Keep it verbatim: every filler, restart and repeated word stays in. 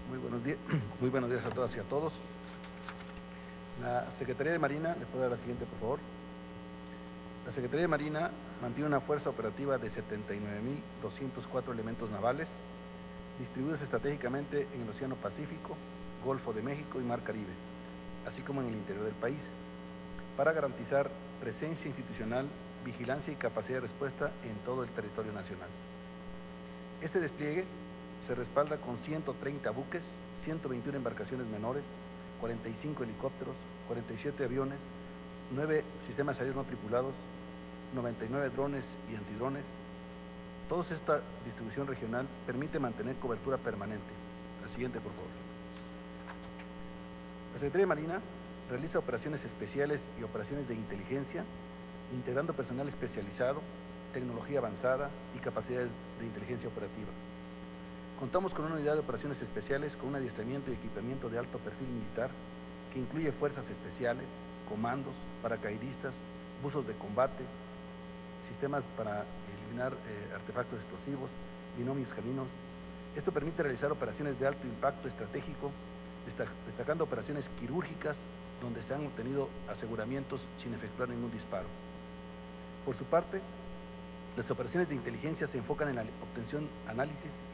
Muy buenos días, muy buenos días a todas y a todos. La Secretaría de Marina, ¿le puedo dar la siguiente, por favor? La Secretaría de Marina mantiene una fuerza operativa de setenta y nueve mil doscientos cuatro elementos navales, distribuidos estratégicamente en el Océano Pacífico, Golfo de México y Mar Caribe, así como en el interior del país, para garantizar presencia institucional, vigilancia y capacidad de respuesta en todo el territorio nacional. Este despliegue se respalda con ciento treinta buques, ciento veintiuna embarcaciones menores, cuarenta y cinco helicópteros, cuarenta y siete aviones, nueve sistemas aéreos no tripulados, noventa y nueve drones y antidrones. Toda esta distribución regional permite mantener cobertura permanente. La siguiente, por favor. La Secretaría de Marina realiza operaciones especiales y operaciones de inteligencia, integrando personal especializado, tecnología avanzada y capacidades de inteligencia operativa. Contamos con una unidad de operaciones especiales con un adiestramiento y equipamiento de alto perfil militar que incluye fuerzas especiales, comandos, paracaidistas, buzos de combate, sistemas para eliminar eh, artefactos explosivos, binomios caninos. Esto permite realizar operaciones de alto impacto estratégico, destacando operaciones quirúrgicas donde se han obtenido aseguramientos sin efectuar ningún disparo. Por su parte, las operaciones de inteligencia se enfocan en la obtención, análisis